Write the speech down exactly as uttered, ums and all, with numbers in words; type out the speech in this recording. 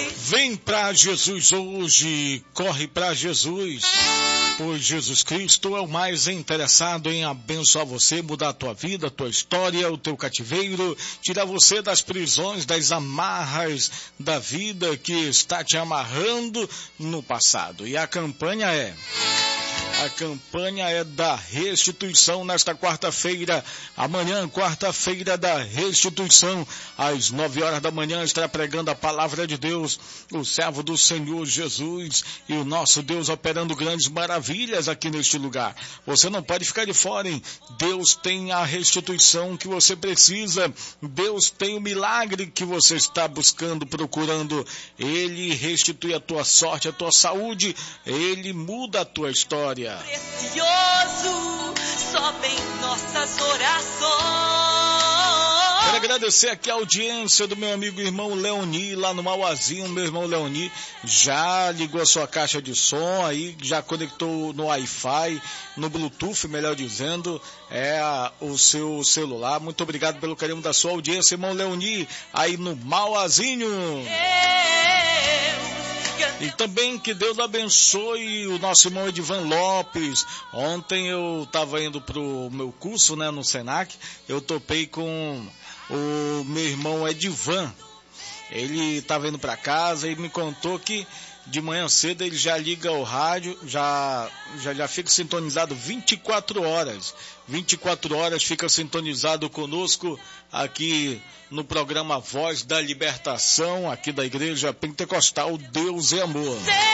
Vem pra Jesus hoje, corre pra Jesus, pois Jesus Cristo é o mais interessado em abençoar você, mudar a tua vida, a tua história, o teu cativeiro, tirar você das prisões, das amarras da vida que está te amarrando no passado. E a campanha é... A campanha é da restituição nesta quarta-feira. Amanhã, quarta-feira da restituição, às nove horas da manhã, estará pregando a palavra de Deus, o servo do Senhor Jesus e o nosso Deus operando grandes maravilhas aqui neste lugar. Você não pode ficar de fora, hein? Deus tem a restituição que você precisa. Deus tem o milagre que você está buscando, procurando. Ele restitui a tua sorte, a tua saúde. Ele muda a tua história. Precioso, sobe em nossas orações. Quero agradecer aqui a audiência do meu amigo irmão Leoni, lá no Mauazinho. Meu irmão Leoni já ligou a sua caixa de som aí, já conectou no Wi-Fi, no Bluetooth, melhor dizendo, é a, o seu celular. Muito obrigado pelo carinho da sua audiência, irmão Leoni, aí no Mauazinho. E também que Deus abençoe o nosso irmão Edivan Lopes. Ontem eu estava indo para o meu curso, né, no Senac. Eu topei com o meu irmão Edivan. Ele estava indo para casa e me contou que de manhã cedo ele já liga o rádio, já, já, já fica sintonizado vinte e quatro horas. vinte e quatro horas fica sintonizado conosco aqui no programa Voz da Libertação, aqui da Igreja Pentecostal Deus é Amor.